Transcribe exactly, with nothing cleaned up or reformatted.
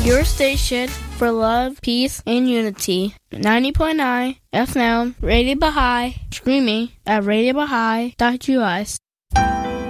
Your station for love, peace, and unity. ninety point nine F M, Radio Baha'i, streaming at radio baha'i dot U S.